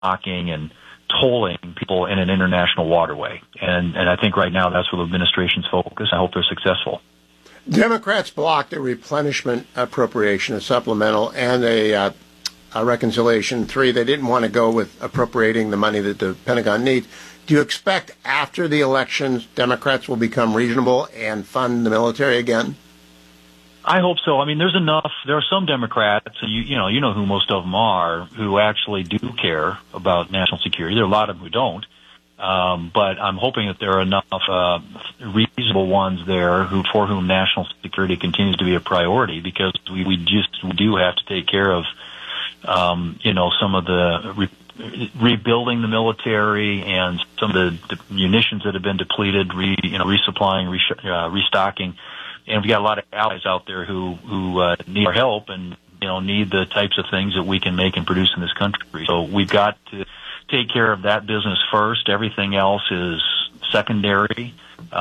blocking and tolling people in an international waterway. And I think right now that's where the administration's focus. I hope they're successful. Democrats blocked a replenishment appropriation, a supplemental, and a reconciliation 3. They didn't want to go with appropriating the money that the Pentagon needs. Do you expect after the elections Democrats will become reasonable and fund the military again? I hope so. I mean, there are some Democrats, and you know who most of them are, who actually do care about national security. There are a lot of them who don't. But I'm hoping that there are enough reasonable ones there for whom national security continues to be a priority, because we do have to take care of, some of the rebuilding the military and some of the munitions that have been depleted, resupplying, restocking. And we've got a lot of allies out there who need our help and, need the types of things that we can make and produce in this country. So we've got to take care of that business first. Everything else is secondary.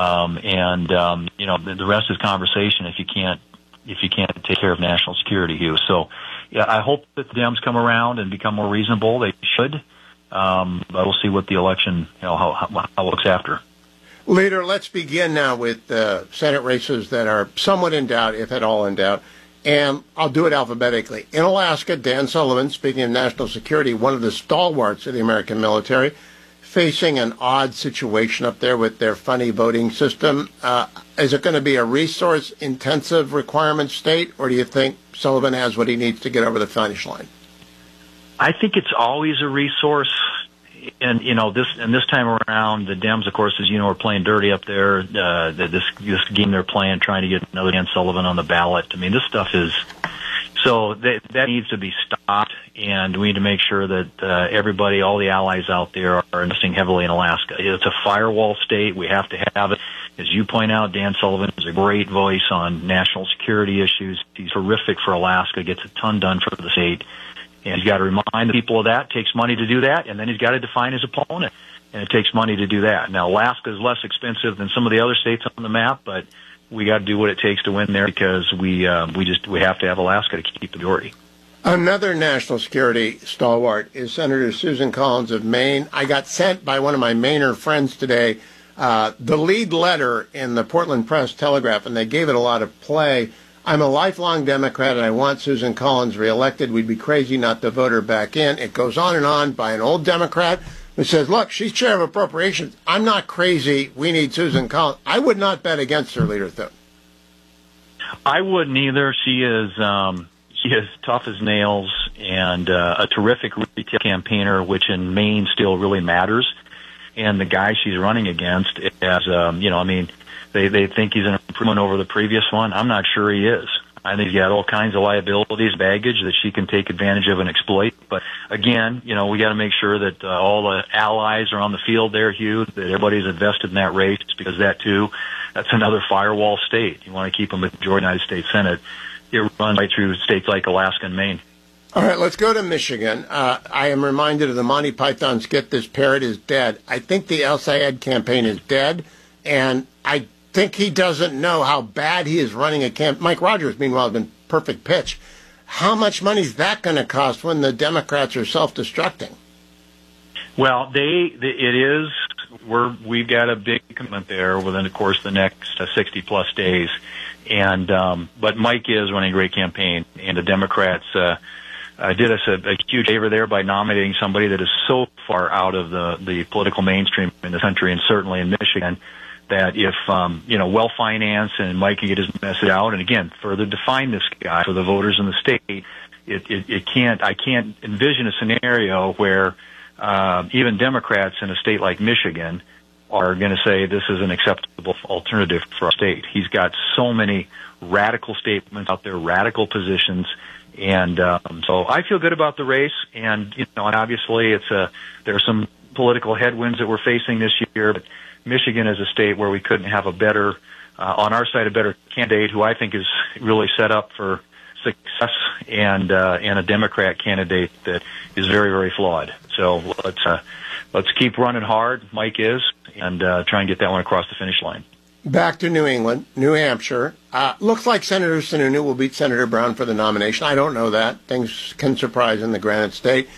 The rest is conversation if you can't take care of national security, Hugh. So, yeah, I hope that the Dems come around and become more reasonable. They should. But we'll see what the election, how it looks after. Leader, let's begin now with the Senate races that are somewhat in doubt, if at all in doubt. And I'll do it alphabetically. In Alaska, Dan Sullivan, speaking of national security, one of the stalwarts of the American military, facing an odd situation up there with their funny voting system. Is it going to be a resource-intensive requirement state, or do you think Sullivan has what he needs to get over the finish line? I think it's always a resource. And, this time around, the Dems, of course, as you know, are playing dirty up there. This game they're playing, trying to get another Dan Sullivan on the ballot. I mean, this stuff is... So that needs to be stopped, and we need to make sure that everybody, all the allies out there, are investing heavily in Alaska. It's a firewall state. We have to have it. As you point out, Dan Sullivan is a great voice on national security issues. He's terrific for Alaska, gets a ton done for the state. And he's got to remind the people of that. It takes money to do that, and then he's got to define his opponent. And it takes money to do that. Now, Alaska is less expensive than some of the other states on the map, but we got to do what it takes to win there, because we have to have Alaska to keep the majority. Another national security stalwart is Senator Susan Collins of Maine. I got sent by one of my Mainer friends today the lead letter in the Portland Press-Telegraph, and they gave it a lot of play. I'm a lifelong Democrat, and I want Susan Collins reelected. We'd be crazy not to vote her back in. It goes on by an old Democrat who says, look, she's chair of appropriations. I'm not crazy. We need Susan Collins. I would not bet against her, Leader Thune. I wouldn't either. She is tough as nails and a terrific retail campaigner, which in Maine still really matters. And the guy she's running against, they think he's an improvement over the previous one. I'm not sure he is. I think he's got all kinds of liabilities, baggage that she can take advantage of and exploit. But again, we got to make sure that all the allies are on the field there, Hugh, that everybody's invested in that race, because that's another firewall state. You want to keep a majority in the United States Senate. It runs right through states like Alaska and Maine. All right, let's go to Michigan. I am reminded of the Monty Python skit, This Parrot is Dead. I think the El Sayed campaign is dead, and I think he doesn't know how bad he is running a camp. Mike Rogers, meanwhile, has been perfect pitch. How much money is that going to cost when the Democrats are self-destructing? Well, we've got a big commitment there within, of course, the next 60-plus days. And but Mike is running a great campaign, and the Democrats did us a huge favor there by nominating somebody that is so far out of the political mainstream in the country, and certainly in Michigan, that if, well-financed and Mike can get his message out, and again, further define this guy for the voters in the state, I can't envision a scenario where even Democrats in a state like Michigan are going to say this is an acceptable alternative for our state. He's got so many radical statements out there, radical positions, and so I feel good about the race. And and obviously there are some political headwinds that we're facing this year, but Michigan is a state where we couldn't have a better candidate who I think is really set up for success, and a Democrat candidate that is very, very flawed. So let's keep running hard. Mike is, and try and get that one across the finish line. Back to New England, New Hampshire. Looks like Senator Sununu will beat Senator Brown for the nomination. I don't know that. Things can surprise in the Granite State.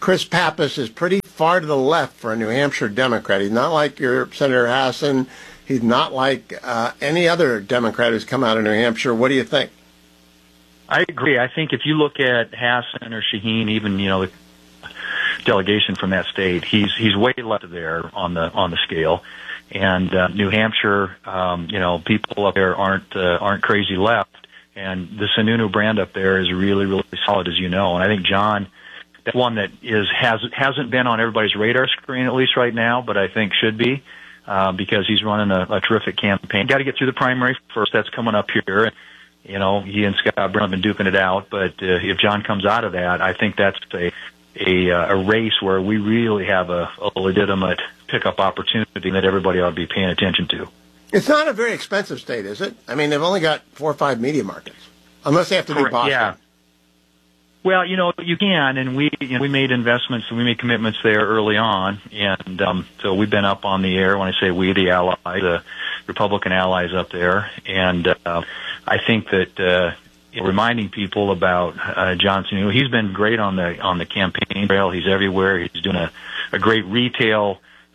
Chris Pappas is pretty far to the left for a New Hampshire Democrat. He's not like your Senator Hassan. He's not like any other Democrat who's come out of New Hampshire. What do you think? I agree. I think if you look at Hassan or Shaheen, even the delegation from that state, he's way left there on the scale. And New Hampshire, people up there aren't crazy left. And the Sununu brand up there is really, really solid, as you know. And I think John, that's one that hasn't been on everybody's radar screen, at least right now, but I think should be, because he's running a terrific campaign. Got to get through the primary first. That's coming up here. He and Scott Brown have been duking it out. But if John comes out of that, I think that's a race where we really have a legitimate pickup opportunity that everybody ought to be paying attention to. It's not a very expensive state, is it? I mean, they've only got 4 or 5 media markets, unless they have to do Boston. Yeah. Well, you can, and we made investments and we made commitments there early on, and so we've been up on the air. When I say we, the allies, the Republican allies up there, and I think that reminding people about Johnson, he's been great on the campaign trail. He's everywhere. He's doing a great retail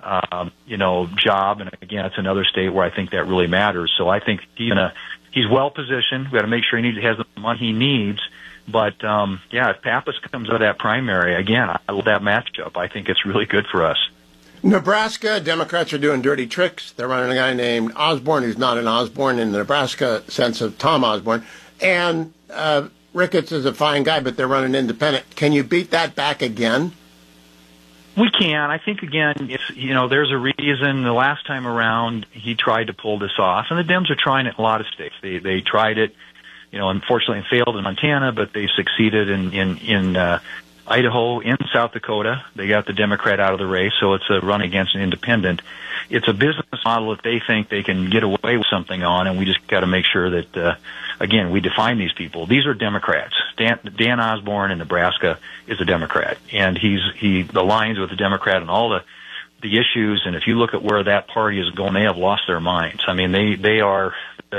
job, and again, it's another state where I think that really matters. So I think he's well positioned. We got to make sure he has the money he needs. But if Pappas comes out of that primary, again, I love that matchup. I think it's really good for us. Nebraska, Democrats are doing dirty tricks. They're running a guy named Osborne, who's not an Osborne in the Nebraska sense of Tom Osborne. And Ricketts is a fine guy, but they're running independent. Can you beat that back again? We can. I think, again, there's a reason the last time around he tried to pull this off. And the Dems are trying it in a lot of states. They tried it, unfortunately failed in Montana, but they succeeded in Idaho, in South Dakota. They got the Democrat out of the race, so it's a run against an independent. It's a business model that they think they can get away with something on, and we just got to make sure that, again, we define these people. These are Democrats. Dan Osborne in Nebraska is a Democrat, and he aligns with the Democrat on all the issues. And if you look at where that party is going, they have lost their minds. I mean, they are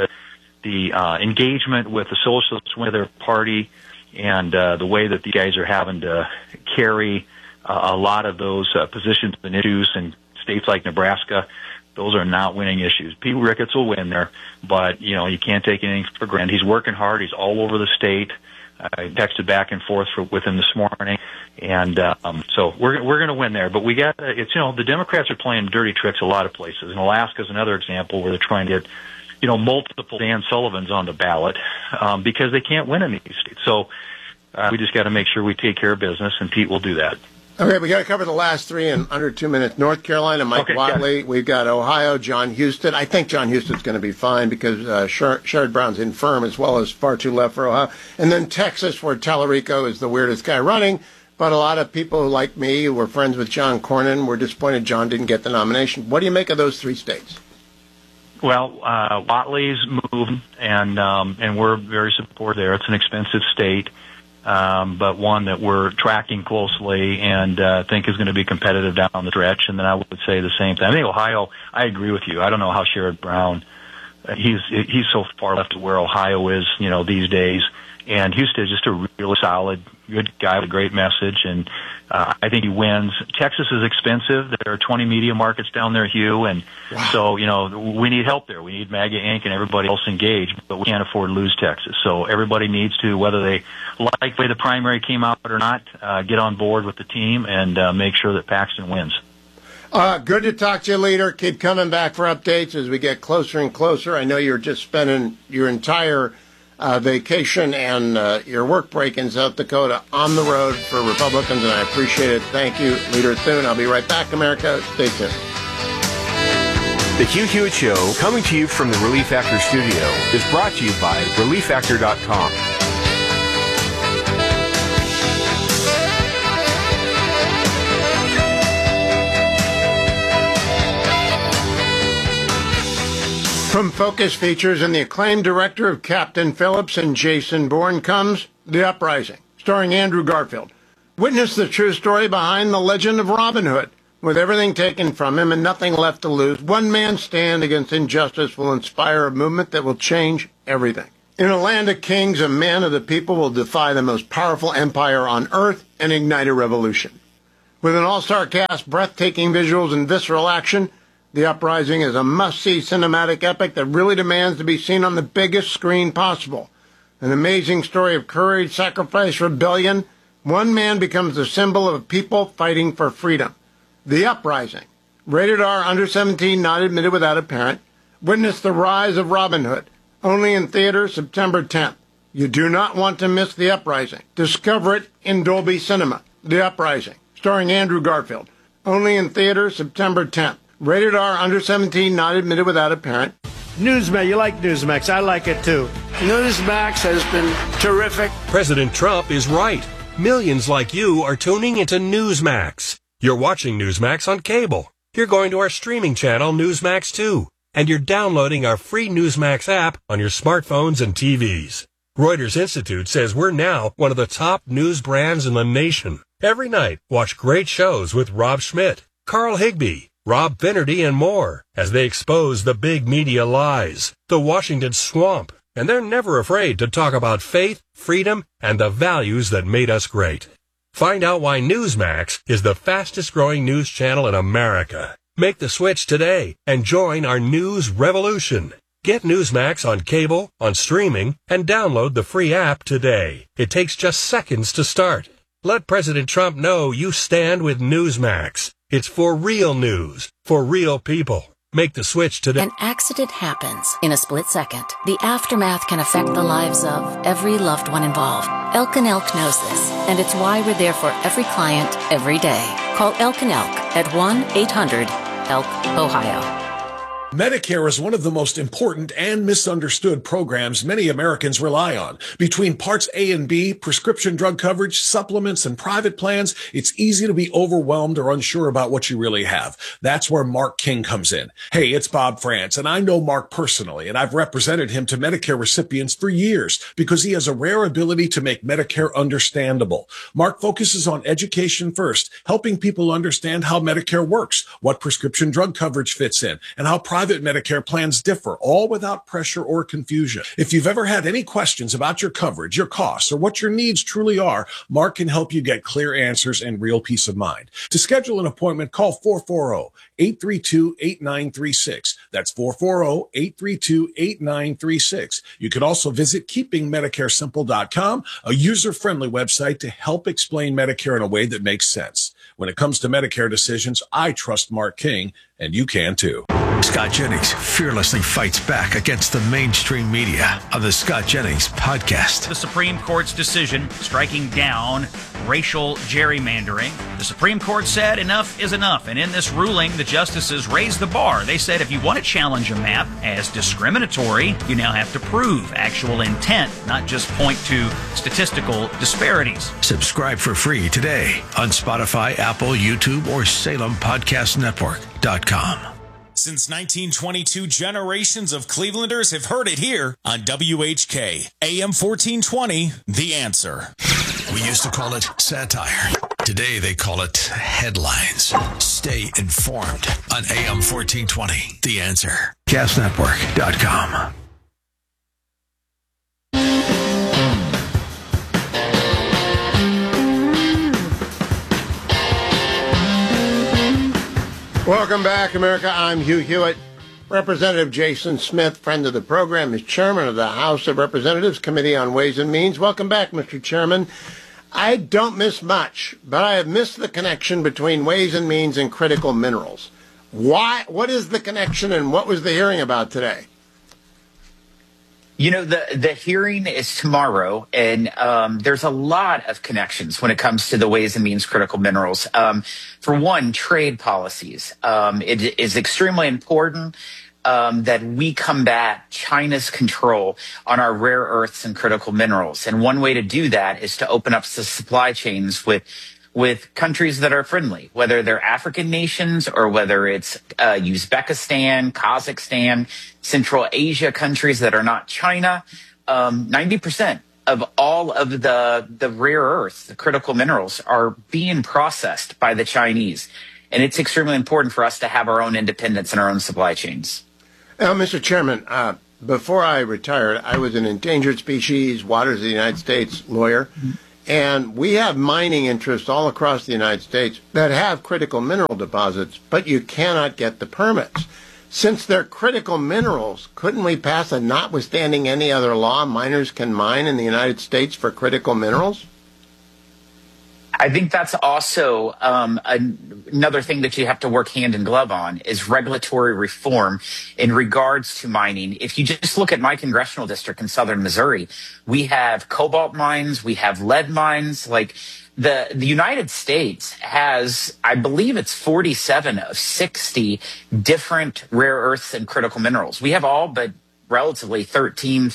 the engagement with the socialists with their party, and the way that these guys are having to carry a lot of those positions and issues in states like Nebraska, those are not winning issues. Pete Ricketts will win there, but you can't take anything for granted. He's working hard. He's all over the state. I texted back and forth with him this morning, and so we're going to win there. But we got it's the Democrats are playing dirty tricks a lot of places. And Alaska is another example where they're trying to get multiple Dan Sullivans on the ballot because they can't win in these states. So we just got to make sure we take care of business, and Pete will do that. Okay, we got to cover the last 3 in under 2 minutes. North Carolina, Mike Whatley. We've got Ohio, John Husted. I think John Husted's going to be fine because Sherrod Brown's infirm as well as far too left for Ohio. And then Texas, where Tallarico is the weirdest guy running. But a lot of people like me who were friends with John Cornyn were disappointed John didn't get the nomination. What do you make of those 3 states? Well, Whatley's moving, and we're very supportive there. It's an expensive state. But one that we're tracking closely and think is going to be competitive down the stretch. And then I would say the same thing. I think Ohio, I agree with you. I don't know how Sherrod Brown, he's so far left of where Ohio is, these days. And Houston is just a really solid, good guy with a great message, and I think he wins. Texas is expensive. There are 20 media markets down there, Hugh, and so, we need help there. We need MAGA Inc. and everybody else engaged, but we can't afford to lose Texas. So everybody needs to, whether they like the way the primary came out or not, get on board with the team and make sure that Paxton wins. Good to talk to you, leader. Keep coming back for updates as we get closer and closer. I know you're just spending your entire vacation and your work break in South Dakota on the road for Republicans, and I appreciate it. Thank you, Leader Thune. I'll be right back, America. Stay tuned. The Hugh Hewitt Show, coming to you from the Relief Factor studio, is brought to you by ReliefFactor.com. From Focus Features and the acclaimed director of Captain Phillips and Jason Bourne comes The Uprising, starring Andrew Garfield. Witness the true story behind the legend of Robin Hood. With everything taken from him and nothing left to lose, one man's stand against injustice will inspire a movement that will change everything. In a land of kings, a man of the people will defy the most powerful empire on earth and ignite a revolution. With an all-star cast, breathtaking visuals, and visceral action, The Uprising is a must-see cinematic epic that really demands to be seen on the biggest screen possible. An amazing story of courage, sacrifice, rebellion. One man becomes the symbol of people fighting for freedom. The Uprising. Rated R, under 17, not admitted without a parent. Witness the rise of Robin Hood. Only in theaters September 10th. You do not want to miss The Uprising. Discover it in Dolby Cinema. The Uprising, starring Andrew Garfield. Only in theaters September 10th. Rated R, under 17, not admitted without a parent. Newsmax, you like Newsmax. I like it too. Newsmax has been terrific. President Trump is right. Millions like you are tuning into Newsmax. You're watching Newsmax on cable. You're going to our streaming channel, Newsmax 2. And you're downloading our free Newsmax app on your smartphones and TVs. Reuters Institute says we're now one of the top news brands in the nation. Every night, watch great shows with Rob Schmidt, Carl Higbie, Rob Finnerty, and more as they expose the big media lies, the Washington swamp, and they're never afraid to talk about faith, freedom, and the values that made us great. Find out why Newsmax is the fastest growing news channel in America. Make the switch today and join our news revolution. Get Newsmax on cable, on streaming, and download the free app today. It takes just seconds to start. Let President Trump know you stand with Newsmax. It's for real news, for real people. Make the switch today. An accident happens in a split second. The aftermath can affect the lives of every loved one involved. Elk & Elk knows this, and it's why we're there for every client, every day. Call Elk & Elk at 1-800-ELK-OHIO. Medicare is one of the most important and misunderstood programs many Americans rely on. Between Parts A and B, prescription drug coverage, supplements, and private plans, it's easy to be overwhelmed or unsure about what you really have. That's where Mark King comes in. Hey, it's Bob France, and I know Mark personally, and I've represented him to Medicare recipients for years because he has a rare ability to make Medicare understandable. Mark focuses on education first, helping people understand how Medicare works, what prescription drug coverage fits in, and how private Medicare plans differ, all without pressure or confusion. If you've ever had any questions about your coverage, your costs, or what your needs truly are, Mark can help you get clear answers and real peace of mind. To schedule an appointment, call 440-832-8936. That's 440-832-8936. You can also visit keepingmedicaresimple.com, a user-friendly website to help explain Medicare in a way that makes sense. When it comes to Medicare decisions, I trust Mark King, and you can too. Scott Jennings fearlessly fights back against the mainstream media on the Scott Jennings podcast. The Supreme Court's decision striking down racial gerrymandering. The Supreme Court said enough is enough, and in this ruling, the justices raised the bar. They said if you want to challenge a map as discriminatory, you now have to prove actual intent, not just point to statistical disparities. Subscribe for free today on Spotify, Apple, YouTube, or SalemPodcastNetwork.com. Since 1922, generations of Clevelanders have heard it here on WHK, AM 1420, The Answer. We used to call it satire. Today they call it headlines. Stay informed on AM 1420, The Answer. CastNetwork.com. Welcome back, America. I'm Hugh Hewitt. Representative Jason Smith, friend of the program, is chairman of the House of Representatives Committee on Ways and Means. Welcome back, Mr. Chairman. I don't miss much, but I have missed the connection between Ways and Means and critical minerals. Why? What is the connection, and what was the hearing about today? You know, the hearing is tomorrow, and there's a lot of connections when it comes to the Ways and Means critical minerals. For one, trade policies. It is extremely important that we combat China's control on our rare earths and critical minerals. And one way to do that is to open up the supply chains with countries that are friendly, whether they're African nations or whether it's Uzbekistan, Kazakhstan, Central Asia countries that are not China. 90% of all of the rare earths, the critical minerals, are being processed by the Chinese. And it's extremely important for us to have our own independence and our own supply chains. Mr. Chairman, before I retired, I was an endangered species, waters of the United States lawyer. And we have mining interests all across the United States that have critical mineral deposits, but you cannot get the permits. Since they're critical minerals, couldn't we pass a notwithstanding any other law, miners can mine in the United States for critical minerals? I think that's also another thing that you have to work hand in glove on is regulatory reform in regards to mining. If you just look at my congressional district in southern Missouri, we have cobalt mines, we have lead mines. Like the United States has, I believe it's 47 of 60 different rare earths and critical minerals. We have all but relatively 15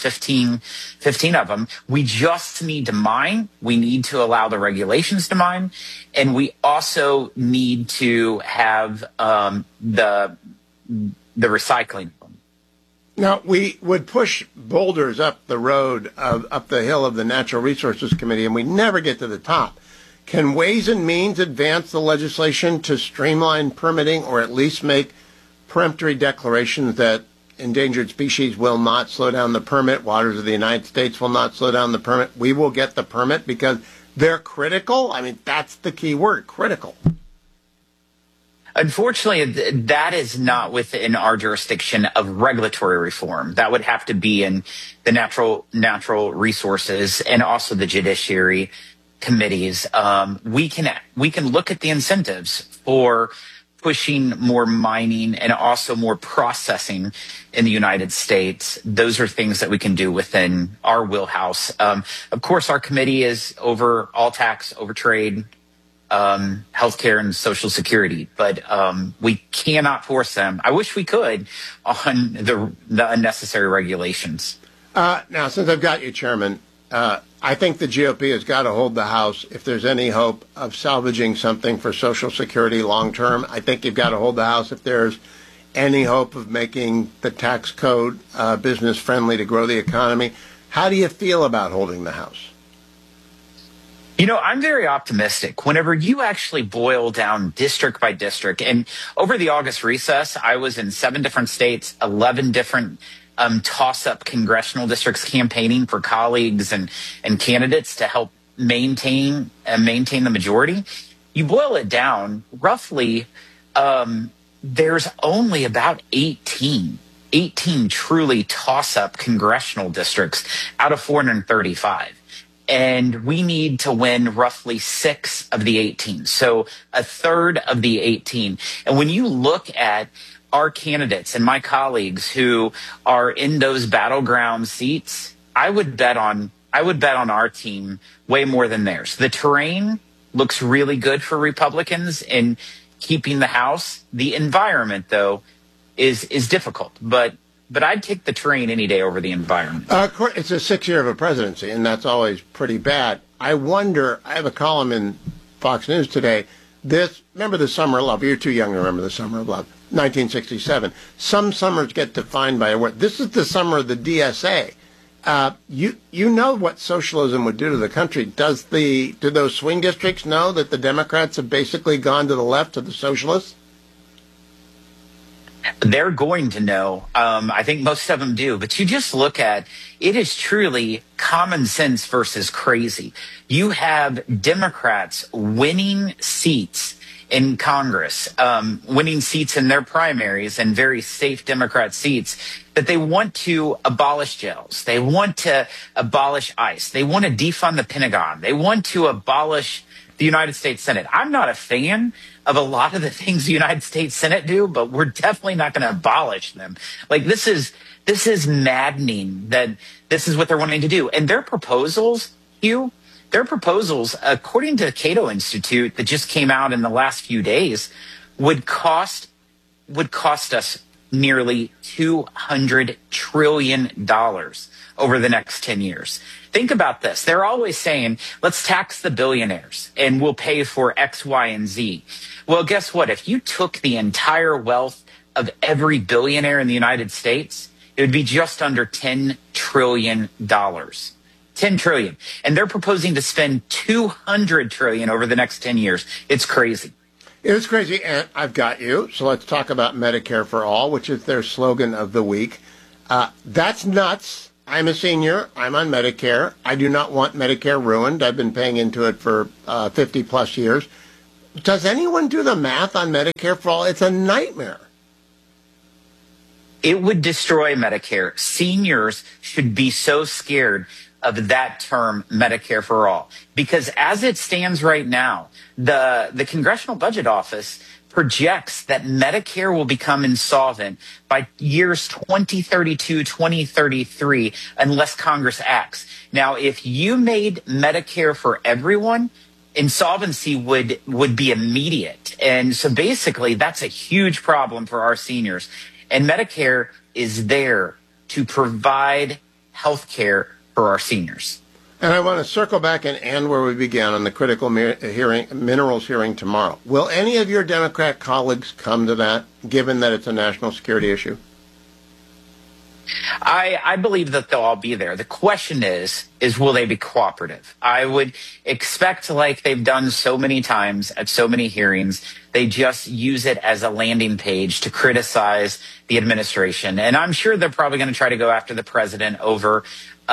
of them. We just need to mine. We need to allow the regulations to mine. And we also need to have the recycling. Now, we would push boulders up the road, up the hill of the Natural Resources Committee, and we never get to the top. Can Ways and Means advance the legislation to streamline permitting or at least make peremptory declarations that endangered species will not slow down the permit, waters of the United States will not slow down the permit, we will get the permit because they're critical? I mean, that's the key word, critical. Unfortunately, that is not within our jurisdiction of regulatory reform. That would have to be in the natural resources and also the judiciary committees. We can look at the incentives for pushing more mining and also more processing in the United States. Those are things that we can do within our wheelhouse. Of course, our committee is over all tax, over trade, healthcare, and Social Security, but we cannot force them. I wish we could on the unnecessary regulations. Now, since I've got you, Chairman, I think the GOP has got to hold the House if there's any hope of salvaging something for Social Security long term. I think you've got to hold the House if there's any hope of making the tax code business friendly to grow the economy. How do you feel about holding the House? You know, I'm very optimistic. Whenever you actually boil down district by district, and over the August recess, I was in 7 different states, 11 different toss-up congressional districts campaigning for colleagues and candidates to help maintain the majority. You boil it down, roughly, there's only about 18 truly toss-up congressional districts out of 435. And we need to win roughly 6 of the 18. So a third of the 18. And when you look at our candidates and my colleagues who are in those battleground seats, I would bet on our team way more than theirs. The terrain looks really good for Republicans in keeping the House. The environment, though, is difficult. But I'd take the terrain any day over the environment. It's a 6 year of a presidency, and that's always pretty bad. I wonder, I have a column in Fox News today. Remember the Summer of Love? You're too young to remember the Summer of Love. 1967. Some summers get defined by a word. This is the summer of the DSA. You know what socialism would do to the country. Do those swing districts know that the Democrats have basically gone to the left of the socialists? They're going to know. I think most of them do. But you just look at it is truly common sense versus crazy. You have Democrats winning seats in Congress, winning seats in their primaries and very safe Democrat seats, that they want to abolish jails. They want to abolish ICE. They want to defund the Pentagon. They want to abolish the United States Senate. I'm not a fan of a lot of the things the United States Senate do, but we're definitely not going to abolish them. Like this is maddening that this is what they're wanting to do. And their proposals, Hugh, according to the Cato Institute that just came out in the last few days, would cost us nearly $200 trillion over the next 10 years. Think about this. They're always saying, let's tax the billionaires and we'll pay for X, Y, and Z. Well, guess what? If you took the entire wealth of every billionaire in the United States, it would be just under $10 trillion. $10 trillion. And they're proposing to spend $200 trillion over the next 10 years. It's crazy. It is crazy, and I've got you. So let's talk about Medicare for All, which is their slogan of the week. That's nuts. I'm a senior. I'm on Medicare. I do not want Medicare ruined. I've been paying into it for 50 plus years. Does anyone do the math on Medicare for all? It's a nightmare. It would destroy Medicare. Seniors should be so scared of that term, Medicare for all, because as it stands right now, the Congressional Budget Office projects that Medicare will become insolvent by years 2032, 2033, unless Congress acts. Now, if you made Medicare for everyone, insolvency would be immediate. And so basically, that's a huge problem for our seniors. And Medicare is there to provide health care for our seniors. And I want to circle back and end where we began on the critical minerals hearing tomorrow. Will any of your Democrat colleagues come to that, given that it's a national security issue? I believe that they'll all be there. The question is will they be cooperative? I would expect, like they've done so many times at so many hearings, they just use it as a landing page to criticize the administration. And I'm sure they're probably going to try to go after the president over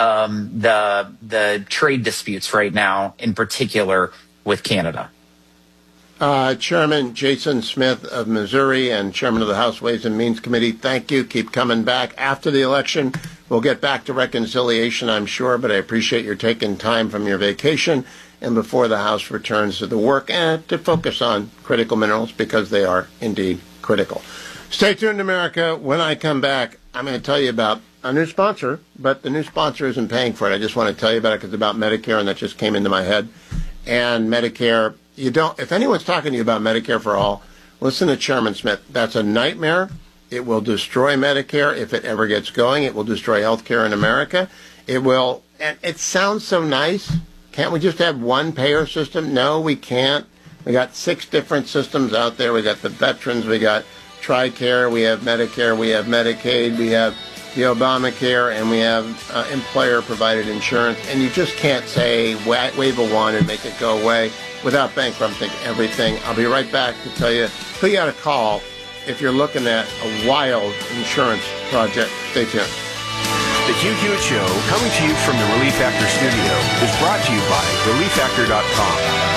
the trade disputes right now, in particular with Canada. Chairman Jason Smith of Missouri and Chairman of the House Ways and Means Committee, thank you. Keep coming back. After the election, we'll get back to reconciliation, I'm sure, but I appreciate your taking time from your vacation and before the House returns to the work and to focus on critical minerals because they are indeed critical. Stay tuned, America. When I come back, I'm going to tell you about a new sponsor, but the new sponsor isn't paying for it. I just want to tell you about it because it's about Medicare, and that just came into my head. And Medicare, if anyone's talking to you about Medicare for all, listen to Chairman Smith. That's a nightmare. It will destroy Medicare if it ever gets going. It will destroy health care in America. It will, and it sounds so nice. Can't we just have one payer system? No, we can't. We got 6 different systems out there. We got the veterans, we got TRICARE, we have Medicare, we have Medicaid, we have the Obamacare, and we have employer-provided insurance. And you just can't say wave a wand and make it go away without bankrupting everything. I'll be right back to tell you who you got to call if you're looking at a wild insurance project. Stay tuned. The Hugh Hewitt Show, coming to you from the Relief Factor studio, is brought to you by ReliefFactor.com.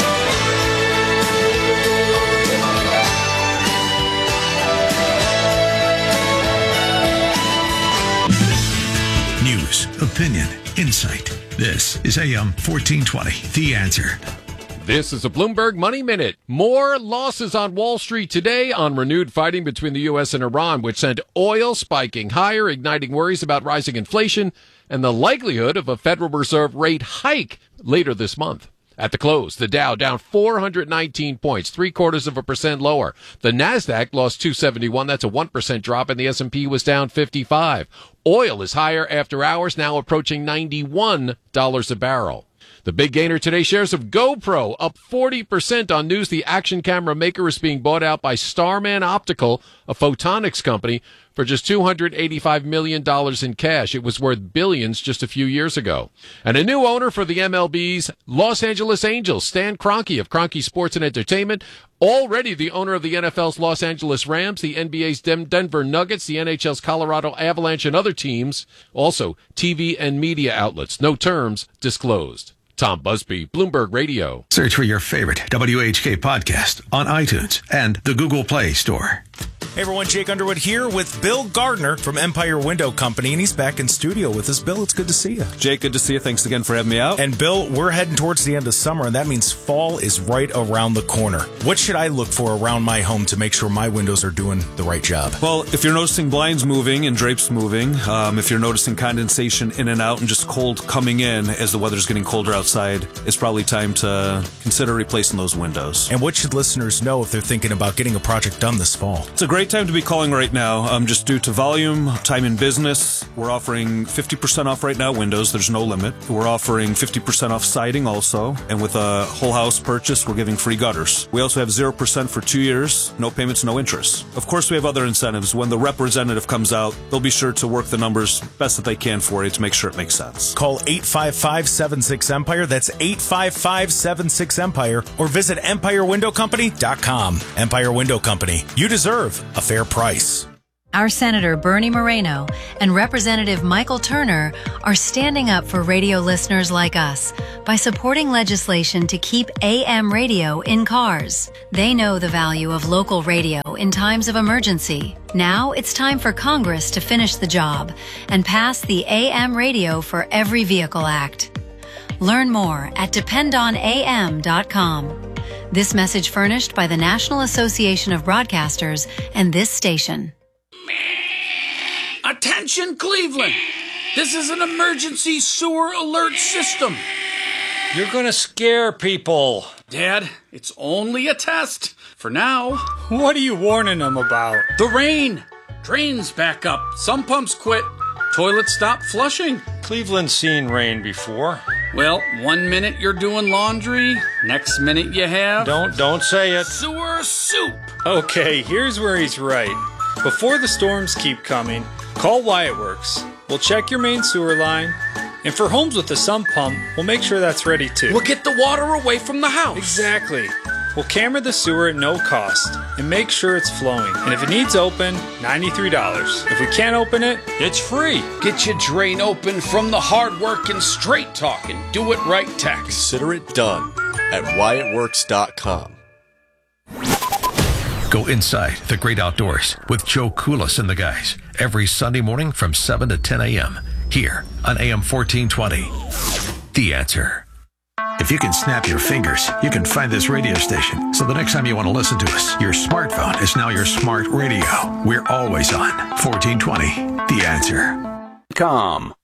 News, opinion, insight. This is AM 1420, The Answer. This is a Bloomberg Money Minute. More losses on Wall Street today on renewed fighting between the U.S. and Iran, which sent oil spiking higher, igniting worries about rising inflation and the likelihood of a Federal Reserve rate hike later this month. At the close, the Dow down 419 points, 0.75% lower. The Nasdaq lost 271. That's a 1% drop, and the S&P was down 55. Oil is higher after hours, now approaching $91 a barrel. The big gainer today, shares of GoPro up 40% on news the action camera maker is being bought out by Starman Optical, a photonics company, for just $285 million in cash. It was worth billions just a few years ago. And a new owner for the MLB's Los Angeles Angels, Stan Kroenke of Kroenke Sports and Entertainment, already the owner of the NFL's Los Angeles Rams, the NBA's Denver Nuggets, the NHL's Colorado Avalanche, and other teams. Also, TV and media outlets. No terms disclosed. Tom Busby, Bloomberg Radio. Search for your favorite WHK podcast on iTunes and the Google Play Store. Hey everyone, Jake Underwood here with Bill Gardner from Empire Window Company, and he's back in studio with us. Bill, it's good to see you. Jake, good to see you. Thanks again for having me out. And Bill, we're heading towards the end of summer, and that means fall is right around the corner. What should I look for around my home to make sure my windows are doing the right job? Well, if you're noticing blinds moving and drapes moving, if you're noticing condensation in and out and just cold coming in as the weather's getting colder outside, it's probably time to consider replacing those windows. And what should listeners know if they're thinking about getting a project done this fall? It's a great time to be calling right now, just due to volume, time in business. We're offering 50% off right now windows. There's no limit. We're offering 50% off siding also. And with a whole house purchase, we're giving free gutters. We also have 0% for 2 years, no payments, no interest. Of course, we have other incentives. When the representative comes out, they'll be sure to work the numbers best that they can for you to make sure it makes sense. Call 855-76-EMPIRE. That's 855-76-EMPIRE. Or visit EmpireWindowCompany.com. Empire Window Company. You deserve a fair price. Our Senator Bernie Moreno and Representative Michael Turner are standing up for radio listeners like us by supporting legislation to keep AM radio in cars. They know the value of local radio in times of emergency. Now it's time for Congress to finish the job and pass the AM Radio for Every Vehicle Act. Learn more at dependonam.com. This message furnished by the National Association of Broadcasters and this station. Attention, Cleveland! This is an emergency sewer alert system. You're gonna scare people. Dad, it's only a test. For now. What are you warning them about? The rain. Drains back up. Some pumps quit. Toilets stop flushing. Cleveland's seen rain before. Well, 1 minute you're doing laundry, next minute you have... Don't say it. Sewer soup. Okay, here's where he's right. Before the storms keep coming, call Wyatt Works. We'll check your main sewer line. And for homes with a sump pump, we'll make sure that's ready too. We'll get the water away from the house. Exactly. We'll camera the sewer at no cost and make sure it's flowing. And if it needs open, $93. If we can't open it, it's free. Get your drain open from the hard work and straight talking. Do it right tax. Consider it done at WyattWorks.com. Go inside the great outdoors with Joe Koulis and the guys every Sunday morning from 7 to 10 a.m. here on AM 1420. The Answer. If you can snap your fingers, you can find this radio station. So the next time you want to listen to us, your smartphone is now your smart radio. We're always on 1420. The Answer. Com.